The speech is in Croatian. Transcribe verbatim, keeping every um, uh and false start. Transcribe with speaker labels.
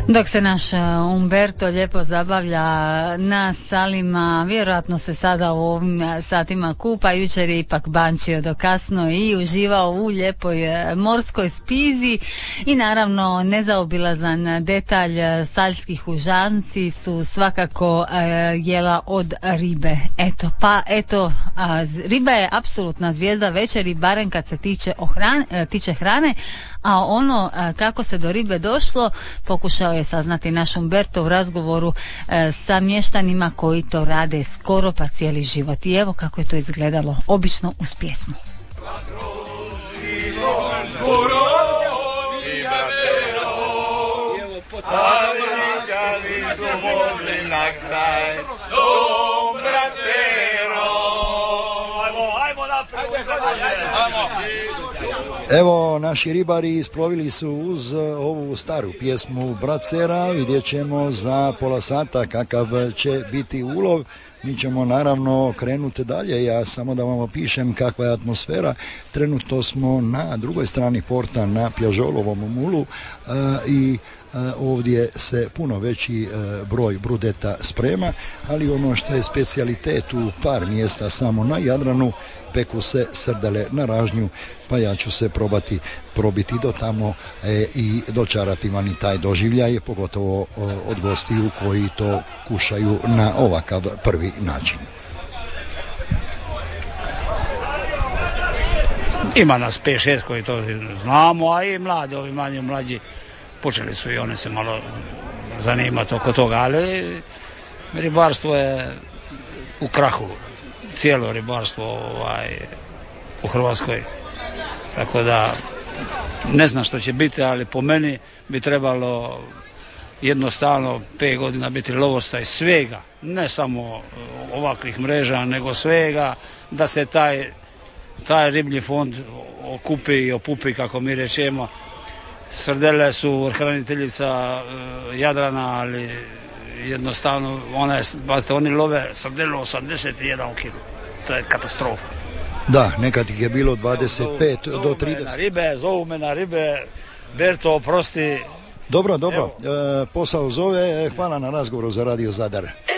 Speaker 1: Dok se naš Umberto lijepo zabavlja na salima, vjerojatno se sada u ovim satima kupa, jučer je ipak bančio do kasno i uživao u lijepoj morskoj spizi i naravno nezaobilazan detalj, saljski hužanci su svakako e, jela od ribe. Eto, pa eto, a, riba je apsolutna zvijezda večeri, barem kad se tiče, ohran, e, tiče hrane, a ono a, kako se do ribe došlo pokušao je saznati naš Umberto u razgovoru e, sa mještanima koji to rade skoro pa cijeli život. I evo kako je to izgledalo, obično uz pjesmu.
Speaker 2: Evo, naši ribari isplovili su uz ovu staru pjesmu Bracera. Vidjet ćemo za pola sata kakav će biti ulov. Mi ćemo naravno krenuti dalje. Ja samo da vam opišem kakva je atmosfera. Trenutno smo na drugoj strani porta na Pjažolovom mulu e, i e, ovdje se puno veći e, broj brudeta sprema, ali ono što je specijalitet u par mjesta samo na Jadranu, peku se srdele na ražnju, pa ja ću se probati probiti do tamo e, i dočarati vam i taj doživljaj, pogotovo o, od gostiju koji to kušaju na ovakav prvi način.
Speaker 3: Ima nas pet šest koji to znamo, a i mladi, ovi manje mlađi počeli su i one se malo zanimati oko toga, ali ribarstvo je u krahu, cijelo ribarstvo ovaj, u Hrvatskoj, tako da ne znam što će biti, ali po meni bi trebalo jednostavno pet godina biti lovostaj svega, ne samo ovakvih mreža, nego svega, da se taj, taj riblji fond okupi i opupi, kako mi rečemo. Srdele su hraniteljica Jadrana, ali jednostavno one, bazite, oni love srdelu osamdeset jedan kilo. To je katastrofa.
Speaker 2: Da, nekad ih je bilo dvadeset pet
Speaker 3: zovu,
Speaker 2: do
Speaker 3: zovu
Speaker 2: trideset.
Speaker 3: Na ribe, zovu me na ribe, Berto, oprosti.
Speaker 2: Dobro, dobro, e, posao zove, hvala na razgovoru za Radio Zadar.